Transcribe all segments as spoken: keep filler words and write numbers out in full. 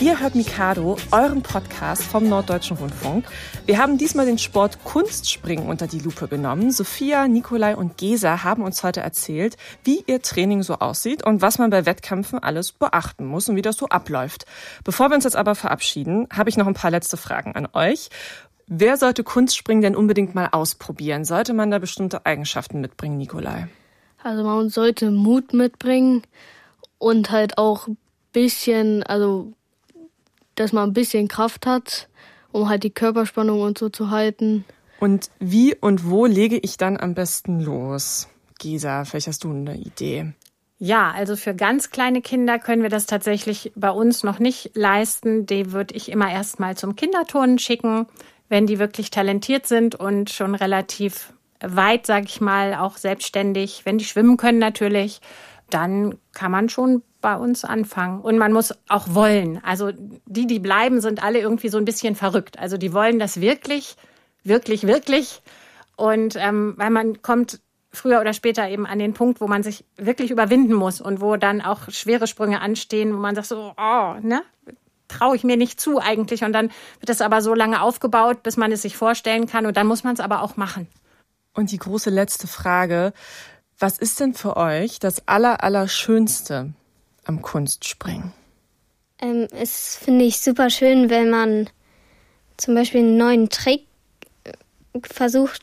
Ihr hört Mikado, euren Podcast vom Norddeutschen Rundfunk. Wir haben diesmal den Sport Kunstspringen unter die Lupe genommen. Sophia, Nikolai und Gesa haben uns heute erzählt, wie ihr Training so aussieht und was man bei Wettkämpfen alles beachten muss und wie das so abläuft. Bevor wir uns jetzt aber verabschieden, habe ich noch ein paar letzte Fragen an euch. Wer sollte Kunstspringen denn unbedingt mal ausprobieren? Sollte man da bestimmte Eigenschaften mitbringen, Nikolai? Also man sollte Mut mitbringen und halt auch ein bisschen, also dass man ein bisschen Kraft hat, um halt die Körperspannung und so zu halten. Und wie und wo lege ich dann am besten los? Gesa, vielleicht hast du eine Idee. Ja, also für ganz kleine Kinder können wir das tatsächlich bei uns noch nicht leisten. Die würde ich immer erst mal zum Kinderturnen schicken, wenn die wirklich talentiert sind und schon relativ weit, sag ich mal, auch selbstständig. Wenn die schwimmen können natürlich, dann kann man schon bei uns anfangen. Und man muss auch wollen. Also die, die bleiben, sind alle irgendwie so ein bisschen verrückt. Also die wollen das wirklich, wirklich, wirklich. Und ähm, weil man kommt früher oder später eben an den Punkt, wo man sich wirklich überwinden muss und wo dann auch schwere Sprünge anstehen, wo man sagt so, oh, ne, traue ich mir nicht zu eigentlich. Und dann wird das aber so lange aufgebaut, bis man es sich vorstellen kann. Und dann muss man es aber auch machen. Und die große letzte Frage, was ist denn für euch das Aller, Allerschönste am Kunstspringen? Ähm, es finde ich super schön, wenn man zum Beispiel einen neuen Trick versucht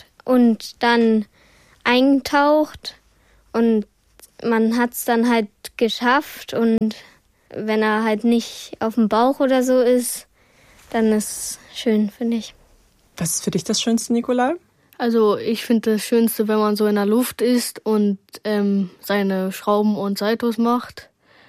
und dann eintaucht und man hat es dann halt geschafft und wenn er halt nicht auf dem Bauch oder so ist, dann ist es schön, finde ich. Was ist für dich das Schönste, Nikolai? Also ich finde das Schönste, wenn man so in der Luft ist und ähm, seine Schrauben und Saltos macht.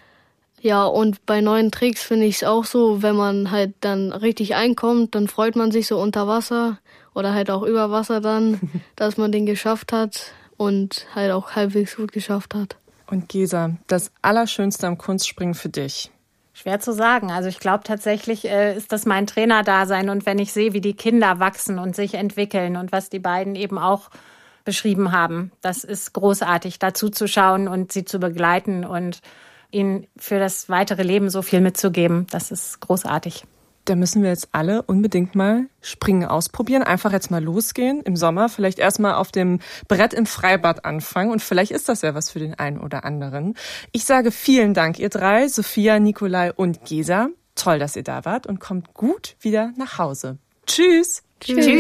Ja, und bei neuen Tricks finde ich es auch so, wenn man halt dann richtig einkommt, dann freut man sich so unter Wasser oder halt auch über Wasser dann, dass man den geschafft hat und halt auch halbwegs gut geschafft hat. Und Gesa, das Allerschönste am Kunstspringen für dich? Schwer zu sagen. Also ich glaube tatsächlich äh, ist das mein Trainerdasein und wenn ich sehe, wie die Kinder wachsen und sich entwickeln und was die beiden eben auch beschrieben haben, das ist großartig, dazu zu schauen und sie zu begleiten und ihnen für das weitere Leben so viel mitzugeben. Das ist großartig. Da müssen wir jetzt alle unbedingt mal Springen ausprobieren. Einfach jetzt mal losgehen im Sommer. Vielleicht erstmal auf dem Brett im Freibad anfangen. Und vielleicht ist das ja was für den einen oder anderen. Ich sage vielen Dank, ihr drei, Sophia, Nikolai und Gesa. Toll, dass ihr da wart und kommt gut wieder nach Hause. Tschüss. Tschüss.